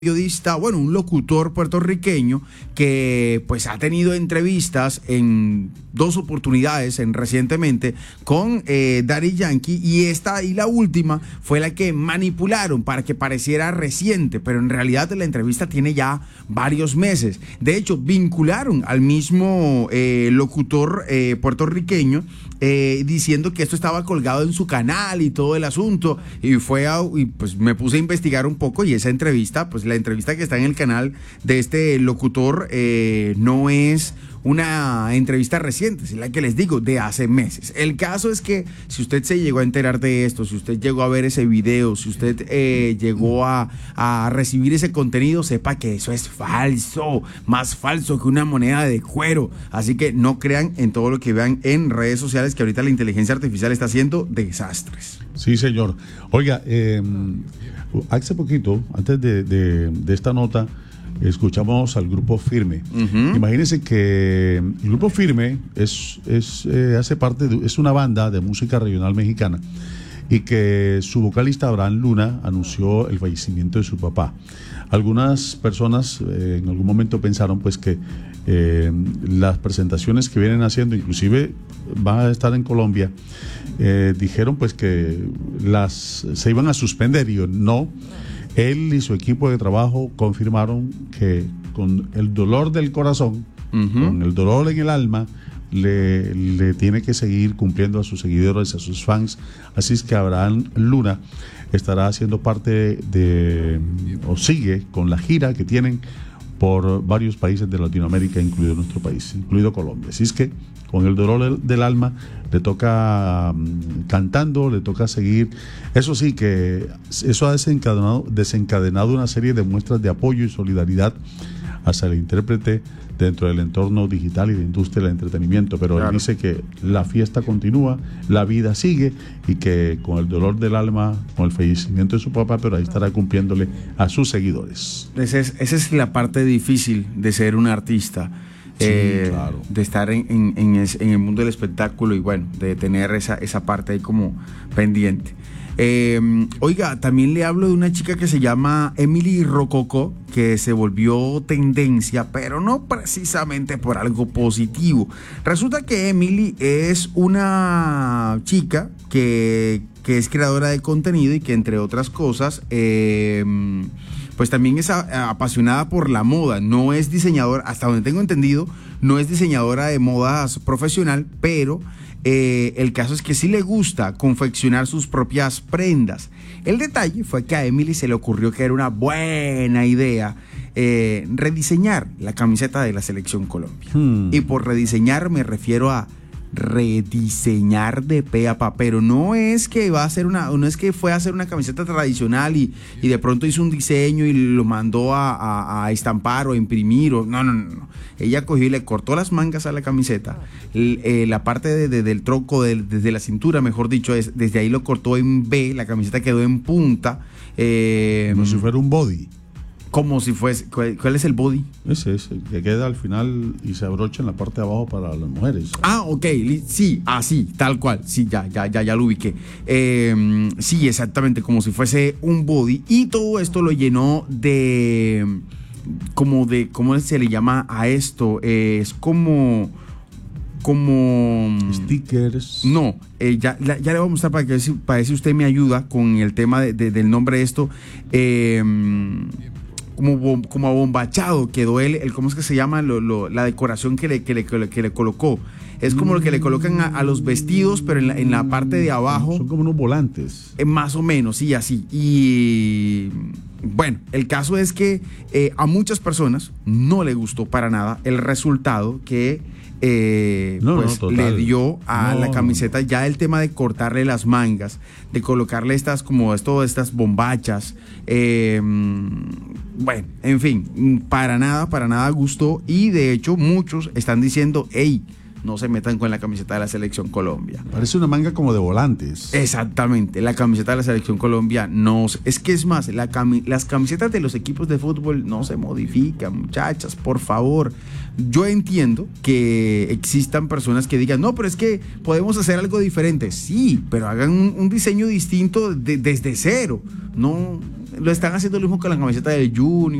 periodista, bueno, un locutor puertorriqueño que pues ha tenido entrevistas en dos oportunidades recientemente con Daddy Yankee, y la última fue la que manipularon para que pareciera reciente, pero en realidad la entrevista tiene ya varios meses. De hecho, vincularon al mismo locutor puertorriqueño diciendo que esto estaba colgado en su canal y todo el asunto, y pues me puse a investigar un poco, y esa entrevista, pues la entrevista que está en el canal de este locutor no es una entrevista reciente, es la que les digo, de hace meses. El caso es que si usted se llegó a enterar de esto, si usted llegó a ver ese video, si usted llegó a recibir ese contenido, sepa que eso es falso, más falso que una moneda de cuero. Así que no crean en todo lo que vean en redes sociales, que ahorita la inteligencia artificial está haciendo desastres. Sí, señor. Oiga, hace poquito, antes de esta nota, escuchamos al Grupo Firme. Uh-huh. Imagínense que el Grupo Firme hace parte es una banda de música regional mexicana, y que su vocalista Abraham Luna anunció el fallecimiento de su papá. Algunas personas en algún momento pensaron pues que las presentaciones que vienen haciendo, inclusive van a estar en Colombia, dijeron pues que se iban a suspender, y no. Él y su equipo de trabajo confirmaron que con el dolor del corazón, uh-huh, con el dolor en el alma, le tiene que seguir cumpliendo a sus seguidores, a sus fans. Así es que Abraham Luna estará haciendo parte o sigue con la gira que tienen por varios países de Latinoamérica, incluido nuestro país, incluido Colombia. Así es que con el dolor del alma le toca cantando, le toca seguir. Eso sí, que eso ha desencadenado una serie de muestras de apoyo y solidaridad hacia el intérprete dentro del entorno digital y de industria del entretenimiento. Pero claro, él dice que la fiesta continúa, la vida sigue, y que con el dolor del alma, con el fallecimiento de su papá, pero ahí estará cumpliéndole a sus seguidores. Esa es la parte difícil de ser un artista. Sí, claro, de estar en el mundo del espectáculo, y bueno, de tener esa parte ahí como pendiente. Oiga, también le hablo de una chica que se llama Emily Rococo, que se volvió tendencia, pero no precisamente por algo positivo. Resulta que Emily es una chica que es creadora de contenido, y que entre otras cosas pues también es apasionada por la moda. No es diseñadora, hasta donde tengo entendido, no es diseñadora de modas profesional, pero el caso es que sí le gusta confeccionar sus propias prendas. El detalle fue que a Emily se le ocurrió que era una buena idea rediseñar la camiseta de la Selección Colombia. Y por rediseñar me refiero a rediseñar de pe a pa, pero no es que fue a hacer una camiseta tradicional y de pronto hizo un diseño y lo mandó a estampar o a imprimir, no. Ella cogió y le cortó las mangas a la camiseta, la parte del tronco, desde la cintura, mejor dicho, desde ahí lo cortó en V, la camiseta quedó en punta, como si fuera un body. Como si fuese, ¿cuál es el body? Ese que queda al final y se abrocha en la parte de abajo para las mujeres. Ah, ok, sí, así, tal cual, sí, ya lo ubiqué. Sí, exactamente, como si fuese un body, y todo esto lo llenó ¿cómo se le llama a esto? Es como stickers. No, ya le voy a mostrar para ver si usted me ayuda con el tema del nombre de esto. Como abombachado quedó ¿cómo es que se llama? La decoración que le colocó. Es como lo que le colocan a los vestidos, pero en la parte de abajo. Son como unos volantes. Más o menos, sí, así. Y bueno, el caso es que a muchas personas no le gustó para nada el resultado que le dio a la camiseta. Ya el tema de cortarle las mangas, de colocarle estas bombachas, bueno, en fin, para nada gustó, y de hecho muchos están diciendo, hey, no se metan con la camiseta de la Selección Colombia. Parece una manga como de volantes. Exactamente, la camiseta de la Selección Colombia es más, las camisetas de los equipos de fútbol no se modifican, muchachas, por favor. Yo entiendo que existan personas que digan, no, pero es que podemos hacer algo diferente. Sí, pero hagan un diseño distinto desde cero. No, lo están haciendo lo mismo con la camiseta del Junior.